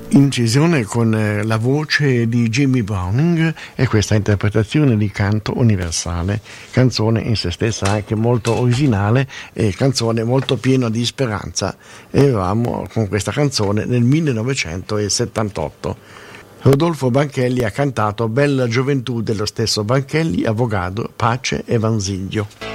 Incisione con la voce di Jimmy Browning e questa interpretazione di Canto Universale, canzone in se stessa anche molto originale e canzone molto piena di speranza. Eravamo con questa canzone nel 1978. Rodolfo Banchelli ha cantato Bella gioventù dello stesso Banchelli, Avogado, Pace e Vanziglio.